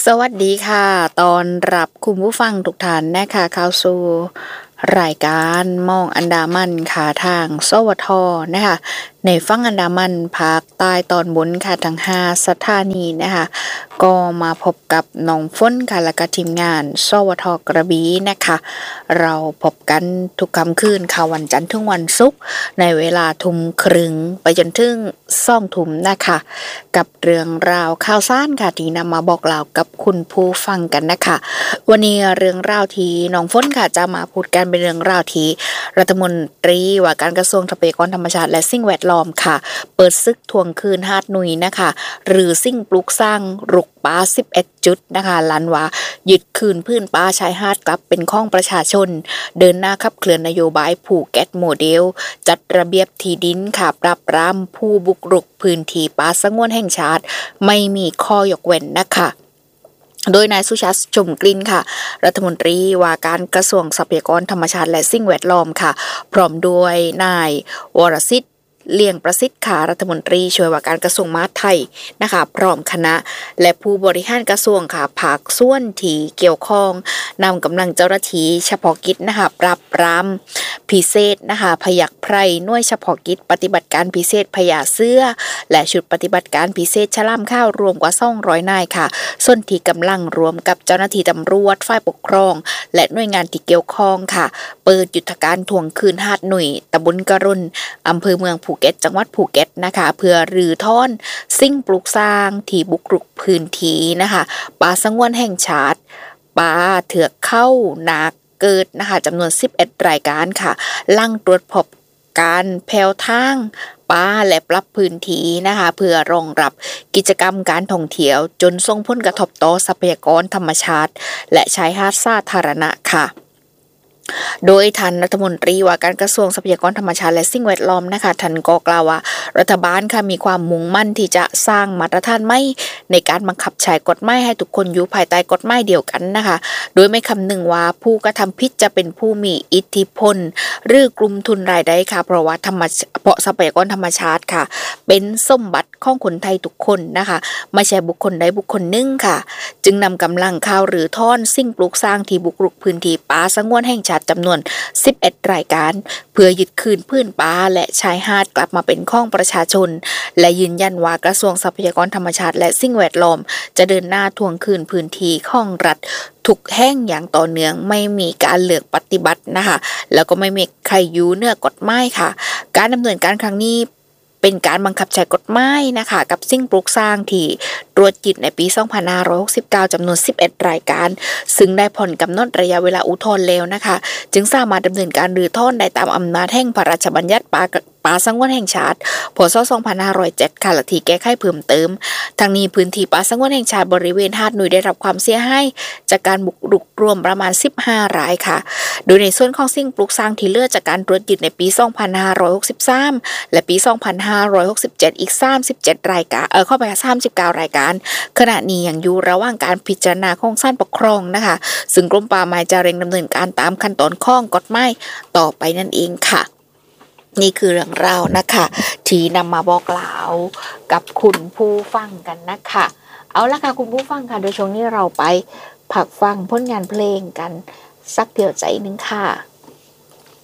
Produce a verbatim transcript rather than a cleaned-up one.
สวัสดีค่ะตอนรับคุณผู้ฟังทุกท่านนะคะเข้าสู่รายการมองอันดามันค่ะทางสวทนะคะในฝั่งอันดามันภาคใต้ตอนบนค่ะทั้งห้าสถานีนะคะก็มาพบกับน้องฝนค่ะและก็ทีมงานสวทกระบี่นะคะเราพบกันทุกค่ำคืนค่ะวันจันทร์ถึงวันศุกร์ในเวลาทุ่มครึ่งไปจนถึงสองทุ่มนะคะกับเรื่องราวข่าวสารค่ะที่นำมาบอกเล่ากับคุณผู้ฟังกันนะคะวันนี้เรื่องราวที่น้องฝนค่ะจะมาพูดกันเป็นเรื่องราวที่รัฐมนตรีว่าการกระทรวงทรัพยากรธรรมชาติและสิ่งแวดล้อมค่ะเปิดศึกทวงคืนหาดหนุยนะคะหรือสิ่งปลูกสร้างรุกป่าสิบเอ็ดจุดนะคะลันว่ายึดคืนพื้นป่าชายหาดกลับเป็นของประชาชนเดินหน้าขับเคลื่อนนโยบายภูเก็ตโมเดลจัดระเบียบที่ดินค่ะปราบปรามผู้บุกรุกพื้นที่ป่าสงวนแห่งชาติไม่มีข้อยกเว้นนะคะโดยนายสุชาติชมกลิ่นค่ะรัฐมนตรีว่าการกระทรวงทรัพยากรธรรมชาติและสิ่งแวดล้อมค่ะพร้อมด้วยนายวรสิทธิ์เลี่ยงประสิทธิ์ค่ะรัฐมนตรีช่วยว่าการกระทรวงมหาดไทยนะคะพร้อมคณะและผู้บริหารกระทรวงค่ะภาคส่วนที่เกี่ยวข้องนำกำลังเจ้าหน้าที่เฉพาะกิจนะคะปราบปรามพิเศษนะคะพยัคฆ์ไพรหน่วยเฉพาะกิจปฏิบัติการพิเศษพญาเสือและชุดปฏิบัติการพิเศษฉลามข้าวรวมกว่าสองร้อยนายค่ะส่วนที่กำลังรวมกับเจ้าหน้าที่ตำรวจฝ่ายปกครองและหน่วยงานที่เกี่ยวข้องค่ะเปิดยุทธการทวงคืนหาดหนุ่ยตำบลกระรุนอำเภอเมืองภูเก็ตจังหวัดภูเก็ตนะคะเพื่อรื้อถอนสิ่งปลูกสร้างที่บุกรุกพื้นที่นะคะป่าสงวนแห่งชาติป่าเถือกเข้านาเกิดนะคะจำนวนสิบเอ็ดรายการค่ะลั่งตรวจพบการแผ่วทางป่าและปรับพื้นที่นะคะเพื่อรองรับกิจกรรมการท่องเที่ยวจนส่งผลกระทบต่อทรัพยากรธรรมชาติและชายหาดสาธารณะค่ะโดยท่านรัฐมนตรีว่าการกระทรวงทรัพยากรธรรมชาติและสิ่งแวดล้อมนะคะท่านก็กล่าวว่ารัฐบาลค่ะมีความมุ่งมั่นที่จะสร้างมาตรฐานใหม่ในการบังคับใช้กฎหมายให้ทุกคนอยู่ภายใต้กฎหมายเดียวกันนะคะโดยไม่คำนึงว่าผู้กระทำผิดจะเป็นผู้มีอิทธิพลหรือกลุ่มทุนรายได้ค่ะเพราะว่าธรรมเพราะทรัพยากรธรรมชาติค่ะเป็นสมบัติของคนไทยทุกคนนะคะไม่ใช่บุคคลใดบุคคลหนึ่งค่ะจึงนำกำลังข่าวหรือท่อนสิ่งปลูกสร้างที่บุกรุกพื้นที่ป่าสงวนแห่งชาติจำนวนสิบเอ็ดรายการเพื่อยึดคืนพื้นป่าและชายหาดกลับมาเป็นของประชาชนและยืนยันว่ากระทรวงทรัพยากรธรรมชาติและสิ่งแวดล้อมจะเดินหน้าทวงคืนพื้นที่ของรัฐทุกแห่งอย่างต่อเนื่องไม่มีการเลือกปฏิบัตินะคะแล้วก็ไม่มีใครอยู่เหนือกฎหมายค่ะการดำเนินการครั้งนี้เป็นการบังคับใช้กฎหมายนะคะกับสิ่งปลูกสร้างที่ตรวจยึดในปีสองพันห้าร้อยหกสิบเก้าจำนวนสิบเอ็ดรายการซึ่งได้ผ่อนกำหนดระยะเวลาอุทธรณ์แล้วนะคะจึงสามารถดำเนินการรื้อถอนได้ตามอำนาจแห่งพระราชบัญญัติป่าป่าสงวนแห่งชาติพ.ศ. สองพันห้าร้อยเจ็ดค่ะและที่แก้ไขเพิ่มเติมทางนี้พื้นที่ป่าสงวนแห่งชาติบริเวณหาดหนุ่ยได้รับความเสียหายจากการบุกรุกรวมประมาณสิบห้ารายค่ะโดยในส่วนของสิ่งปลูกสร้างที่เหลือจากการตรวจยึดในปีสองพันห้าร้อยหกสิบสามและปีสองพันห้าร้อยหกสิบเจ็ดอีกสามสิบเจ็ดรายการเออเข้าไปสามสิบเก้ารายการขณะนี้ยังอยู่ระหว่างการพิจารณาของศาลปกครองนะคะซึ่งกรมป่าไม้จะเร่งดำเนินการตามขั้นตอนข้องกฎหมายต่อไปนั่นเองค่ะนี่คือเรื่องราวนะคะที่นำมาบอกกล่าวกับคุณผู้ฟังกันนะคะเอาละค่ะคุณผู้ฟังค่ะโดยช่วงนี้เราไปผักฟังผลงานเพลงกันสักเดียวใจนึงค่ะ